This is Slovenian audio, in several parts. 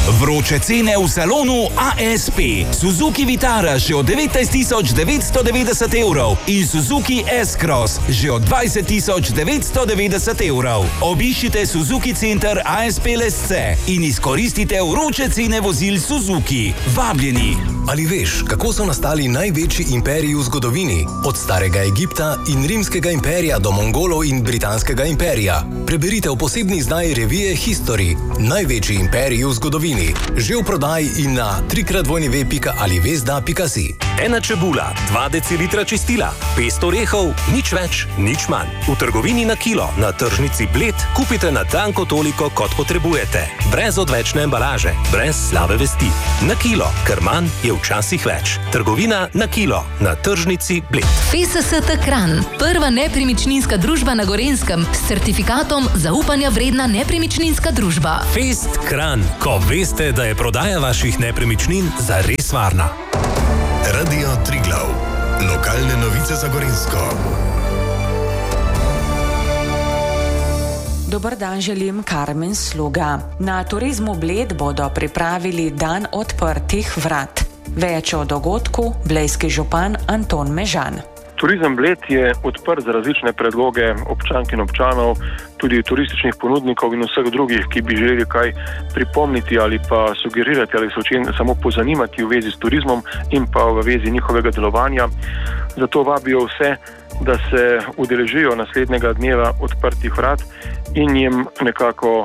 Vroče cene v salonu ASP. Suzuki Vitara že od 19.990 evrov in Suzuki S-Cross že od 20.990 evrov. Obiščite Suzuki Center ASP Lesce in izkoristite vroče cene vozil Suzuki. Vabljeni! Ali veš, kako so nastali največji imperiji v zgodovini? Od starega Egipta in rimskega imperija do Mongolov in britanskega imperija. Preberite v posebni izdaji revije History. Največji imperiji v zgodovini. Že v prodaji in na www.alivezda.si. Ena čebula, 2 decilitra čistila, 500 orehov, nič več, nič manj. V trgovini na kilo, na tržnici Bled, kupite na tanko toliko, kot potrebujete. Brez odvečne embalaže, brez slabe vesti. Na kilo, ker manj je včasih več. Trgovina na kilo, na tržnici Bled. FSST Kranj, prva nepremičninska družba na Gorenjskem s certifikatom zaupanja vredna nepremičninska družba. Fest Kranj, ko veste, da je prodaja vaših nepremičnin zares varna. Radio Triglav. Lokalne novice za Gorenjsko. Dober dan želim, Karmen Sluga. Na Turizmu Bled bodo pripravili dan odprtih vrat. Več o dogodku blejski župan Anton Mežan. Turizem Bled je odprt za različne predloge občank in občanov, tudi turističnih ponudnikov in vseh drugih, ki bi želeli kaj pripomniti ali pa sugerirati ali se samo pozanimati v vezi s turizmom in pa v vezi njihovega delovanja. Zato vabijo vse, da se udeležijo naslednjega dneva odprtih vrat in jim nekako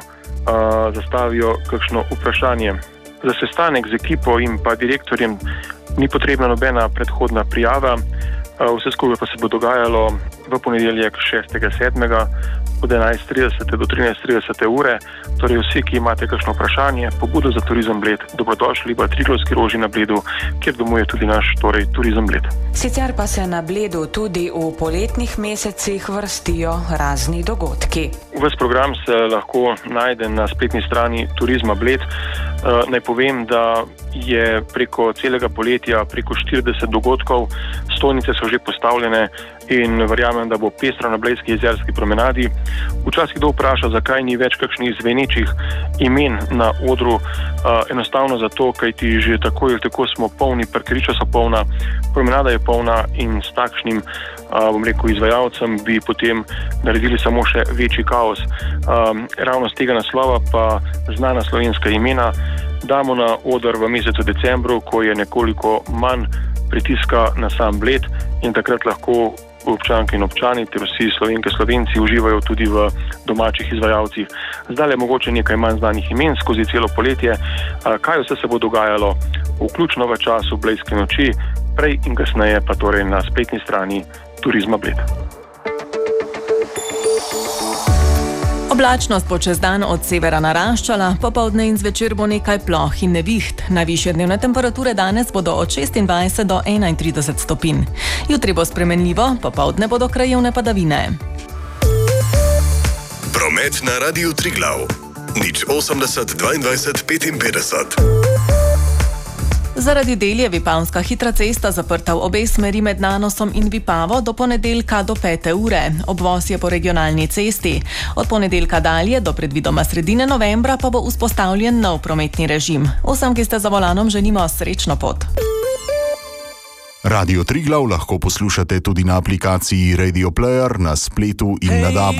zastavijo kakšno vprašanje. Za sestanek z ekipo in pa direktorjem ni potrebna nobena predhodna prijava. Vse skupaj pa se bo dogajalo v ponedeljek 6.7. od 11.30 do 13.30 ure. Torej vsi, ki imate kakšno vprašanje, pobudo za Turizem Bled, dobrodošli v Triglavski roži na Bledu, kjer domuje tudi naš Turizem Bled. Sicer pa se na Bledu tudi v poletnih mesecih vrstijo razni dogodki. Ves program se lahko najde na spletni strani Turizma Bled. Naj povem, da je preko celega poletja preko 40 dogodkov, stojnice so že postavljene in verjamem, da bo pestro na blejski jezerski promenadi. Včasih kdo vpraša, zakaj ni več kakšnih zvenečih imen na odru, enostavno zato, kajti že tako ali tako smo polni, parkirišča so polna, promenada je polna in s takšnim, izvajalcem bi potem naredili samo še večji kaos. Ravno z tega naslova pa znana slovenska imena damo na oder v mesecu decembru, ko je nekoliko manj pritiska na sam Bled in takrat lahko občanke in občani ter vsi Slovenke, Slovenci uživajo tudi v domačih izvajalcih. Zdaj je mogoče nekaj manj znanih imen skozi celo poletje. Kaj vse se bo dogajalo vključno v času Blejske noči, prej in kasneje pa torej na spletni strani Turizma Bled. Oblačnost bo čez dan od severa naraščala, popoldne in zvečer bo nekaj ploh in neviht. Najvišje dnevne temperature danes bodo od 26 do 31 stopinj. Jutri bo spremenljivo, popoldne bodo krajevne padavine. Promet na Radiu Triglav. 080 22 55. Zaradi del je Vipavska hitra cesta zaprta v obe smeri med Nanosom in Vipavo do ponedeljka do 5. ure. Obvoz je po regionalni cesti. Od ponedeljka dalje do predvidoma sredine novembra pa bo vzpostavljen nov prometni režim. Vsem, ki ste za volanom, želimo srečno pot. Radio Triglav lahko poslušate tudi na aplikaciji Radio Player, na spletu in na DAB-u.